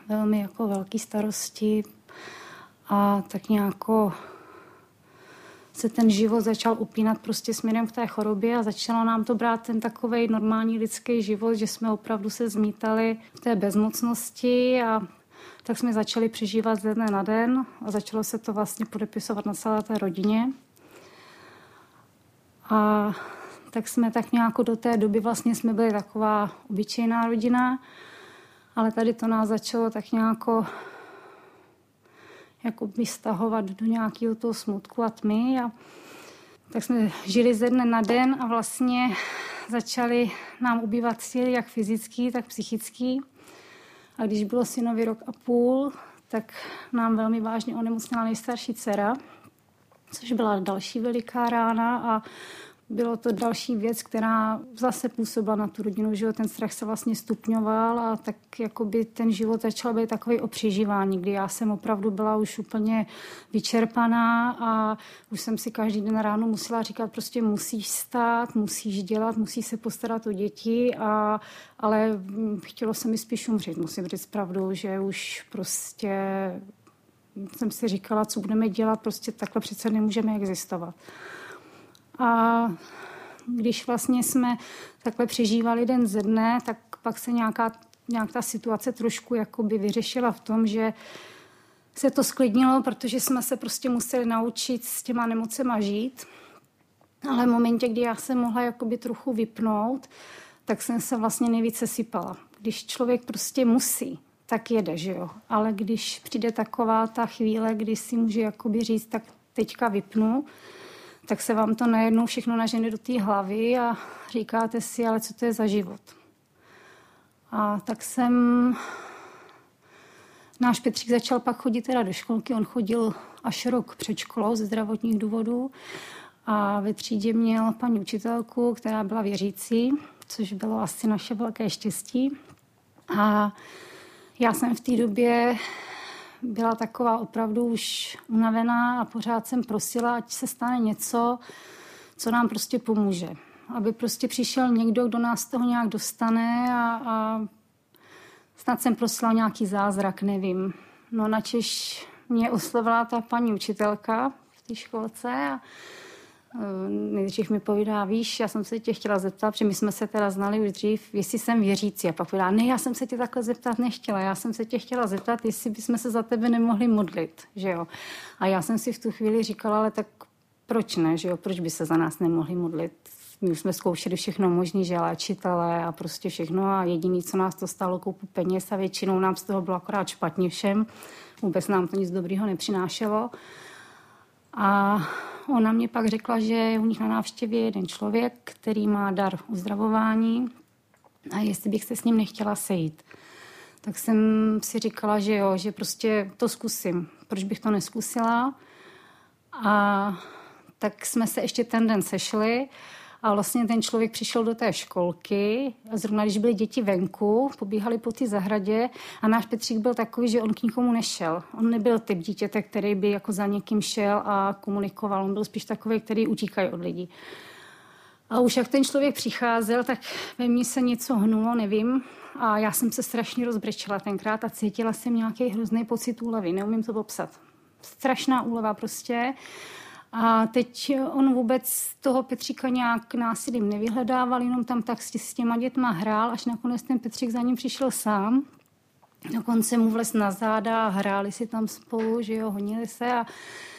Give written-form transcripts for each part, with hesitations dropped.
velmi jako velký starosti a tak nějako se ten život začal upínat prostě směrem k té chorobě a začalo nám to brát ten takovej normální lidský život, že jsme opravdu se zmítali v té bezmocnosti a tak jsme začali přežívat ze dne na den a začalo se to vlastně podepisovat na celé té rodině. A tak jsme tak nějak do té doby vlastně jsme byli taková obyčejná rodina, ale tady to nás začalo tak nějak jako stahovat do nějakého toho smutku a tmy. A tak jsme žili ze dne na den a vlastně začaly nám ubývat síly, jak fyzický, tak psychický. A když bylo synovi 1,5 roku, tak nám velmi vážně onemocněla nejstarší dcera, což byla další veliká rána a bylo to další věc, která zase působila na tu rodinu, že ten strach se vlastně stupňoval a tak jakoby ten život začal být takový o přežívání, kdy já jsem opravdu byla už úplně vyčerpaná a už jsem si každý den ráno musela říkat, prostě musíš stát, musíš dělat, musíš se postarat o děti, ale chtělo se mi spíš umřít, musím říct pravdu, že už prostě jsem si říkala, co budeme dělat, prostě takhle přece nemůžeme existovat. A když vlastně jsme takhle přežívali den ze dne, tak pak se nějak ta situace trošku jakoby vyřešila v tom, že se to sklidnilo, protože jsme se prostě museli naučit s těma nemocema žít. Ale v momentě, kdy já jsem mohla jakoby trochu vypnout, tak jsem se vlastně nejvíce sypala. Když člověk prostě musí, tak jede, že jo. Ale když přijde taková ta chvíle, kdy si může jakoby říct, tak teďka vypnu, tak se vám to najednou všechno nažene do té hlavy a říkáte si, ale co to je za život. A tak náš Petřík začal pak chodit teda do školky, on chodil až rok před školou ze zdravotních důvodů a ve třídě měl paní učitelku, která byla věřící, což bylo asi naše velké štěstí. A já jsem v té době byla taková opravdu už unavená a pořád jsem prosila, ať se stane něco, co nám prostě pomůže. Aby prostě přišel někdo, kdo nás z toho nějak dostane a snad jsem prosila o nějaký zázrak, nevím. No načež mě oslovila ta paní učitelka v té školce a nejdřív mi povídá, víš, já jsem se tě chtěla zeptat, protože my jsme se teda znali už dřív, jestli jsem věřící. A pak povídá, ne, já jsem se tě takhle zeptat nechtěla, já jsem se tě chtěla zeptat, jestli bychom se za tebe nemohli modlit, že jo. A já jsem si v tu chvíli říkala, ale tak proč ne, že jo, proč by se za nás nemohli modlit. My už jsme zkoušeli všechno možný, že léčitelé a prostě všechno a jediný, co nás to stálo, koupu peněz a většinou nám z toho bylo akorát špatně všem. Vůbec nám to nic dobrýho nepřinášelo. A ona mě pak řekla, že je u nich na návštěvě jeden člověk, který má dar uzdravování a jestli bych se s ním nechtěla sejít. Tak jsem si říkala, že jo, že prostě to zkusím. Proč bych to neskusila? A tak jsme se ještě ten den sešli a vlastně ten člověk přišel do té školky a zrovna když byly děti venku, pobíhali po té zahradě a náš Petřík byl takový, že on k nikomu nešel. On nebyl typ dítěte, který by jako za někým šel a komunikoval. On byl spíš takový, který utíkají od lidí. A už jak ten člověk přicházel, tak ve mně se něco hnulo, nevím. A já jsem se strašně rozbrečela tenkrát a cítila jsem nějaký hrozný pocit úlevy. Neumím to popsat. Strašná úleva prostě. A teď on vůbec toho Petříka nějak násilím nevyhledával, jenom tam tak s těma dětma hrál, až nakonec ten Petřík za ním přišel sám. Dokonce mu vlez na záda a hráli si tam spolu, že jo, honili se a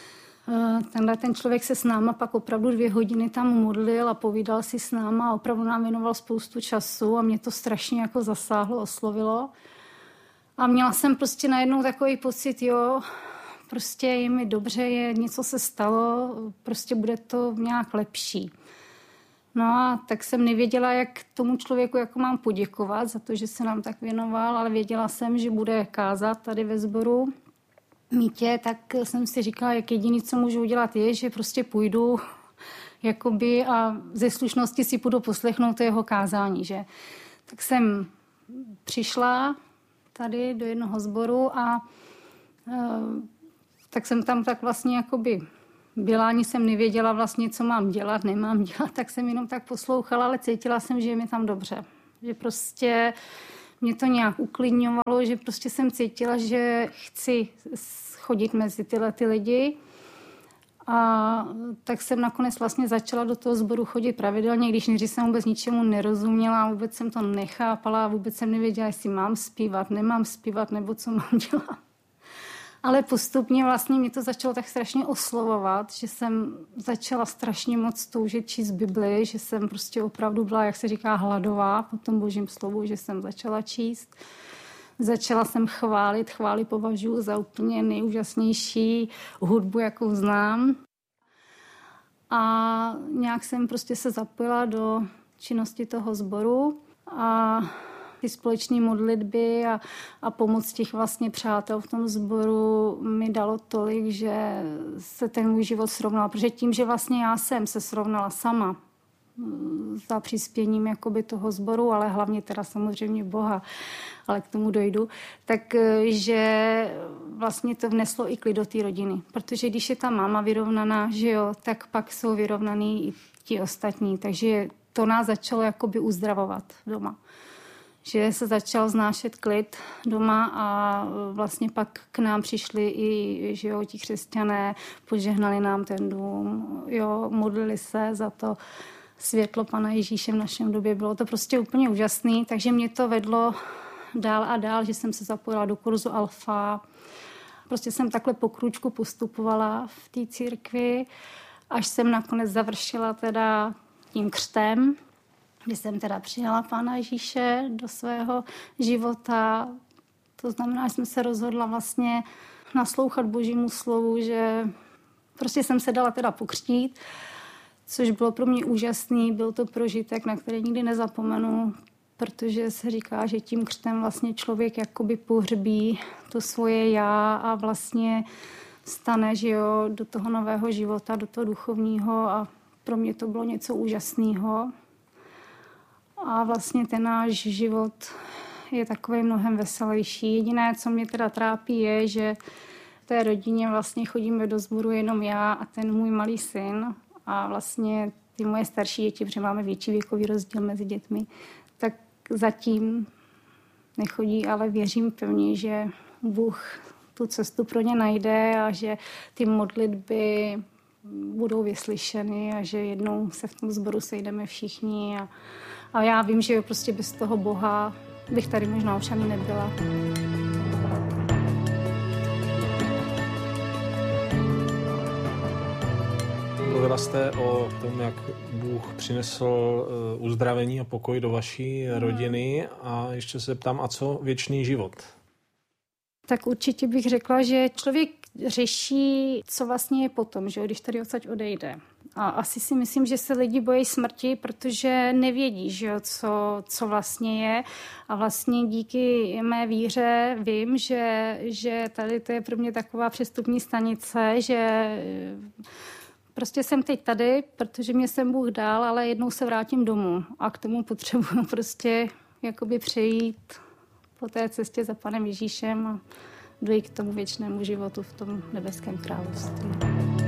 ten člověk se s náma pak opravdu 2 hodiny tam modlil a povídal si s náma a opravdu nám věnoval spoustu času a mě to strašně jako zasáhlo, oslovilo. A měla jsem prostě najednou takový pocit, jo, prostě je mi dobře, něco se stalo, prostě bude to nějak lepší. No a tak jsem nevěděla, jak tomu člověku jako mám poděkovat za to, že se nám tak věnoval, ale věděla jsem, že bude kázat tady ve sboru Mítě, tak jsem si říkala, jak jediný, co můžu udělat, je, že prostě půjdu jakoby a ze slušnosti si půjdu poslechnout jeho kázání, že. Tak jsem přišla tady do jednoho sboru a tak jsem tam tak vlastně jakoby byla, ani jsem nevěděla vlastně, co mám dělat, nemám dělat, tak jsem jenom tak poslouchala, ale cítila jsem, že je mi tam dobře. Že prostě mě to nějak uklidňovalo, že prostě jsem cítila, že chci chodit mezi tyhle ty lidi. A tak jsem nakonec vlastně začala do toho sboru chodit pravidelně, když nejdřív jsem vůbec ničemu nerozuměla, vůbec jsem to nechápala, vůbec jsem nevěděla, jestli mám zpívat, nemám zpívat, nebo co mám dělat. Ale postupně vlastně mě to začalo tak strašně oslovovat, že jsem začala strašně moc toužit číst Bibli, že jsem prostě opravdu byla, jak se říká, hladová po tom Božím slovu, že jsem začala číst. Začala jsem chválit považuji za úplně nejúžasnější hudbu, jakou znám. A nějak jsem prostě se zapojila do činnosti toho sboru a ty společné modlitby a pomoc těch vlastně přátel v tom sboru mi dalo tolik, že se ten můj život srovnal. Protože tím, že vlastně já jsem se srovnala sama za přispěním jakoby toho sboru, ale hlavně teda samozřejmě Boha, ale k tomu dojdu, takže vlastně to vneslo i klid do té rodiny. Protože když je ta máma vyrovnaná, že jo, tak pak jsou vyrovnaný i ti ostatní. Takže to nás začalo jakoby uzdravovat doma. Že se začal znášet klid doma a vlastně pak k nám přišli i, že jo, ti křesťané, požehnali nám ten dům, jo, modlili se za to světlo Pana Ježíše v našem době. Bylo to prostě úplně úžasný, takže mě to vedlo dál a dál, že jsem se zapojila do kurzu Alfa. Prostě jsem takhle po krůčku postupovala v té církvi, až jsem nakonec završila teda tím křtem, kdy jsem teda přijala Pána Ježíše do svého života. To znamená, že jsem se rozhodla vlastně naslouchat Božímu slovu, že prostě jsem se dala teda pokřtít, což bylo pro mě úžasný. Byl to prožitek, na který nikdy nezapomenu, protože se říká, že tím křtem vlastně člověk jakoby pohřbí to svoje já a vlastně vstane, že jo, do toho nového života, do toho duchovního a pro mě to bylo něco úžasného. A vlastně ten náš život je takový mnohem veselější. Jediné, co mě teda trápí, je, že v té rodině vlastně chodíme do sboru jenom já a ten můj malý syn a vlastně ty moje starší děti, protože máme větší věkový rozdíl mezi dětmi, tak zatím nechodí, ale věřím pevně, že Bůh tu cestu pro ně najde a že ty modlitby budou vyslyšeny a že jednou se v tom sboru sejdeme všichni a já vím, že prostě bez toho Boha bych tady možná už ani nebyla. Mluvila jste o tom, jak Bůh přinesl uzdravení a pokoj do vaší rodiny a ještě se ptám, a co věčný život? Tak určitě bych řekla, že člověk řeší, co vlastně je potom, že když tady odsaď odejde. A asi si myslím, že se lidi bojí smrti, protože nevědí, že co vlastně je. A vlastně díky mé víře vím, že tady to je pro mě taková přestupní stanice, že prostě jsem teď tady, protože mě sem Bůh dal, ale jednou se vrátím domů. A k tomu potřebuji prostě jakoby přejít po té cestě za Panem Ježíšem a dojít k tomu věčnému životu v tom nebeském království.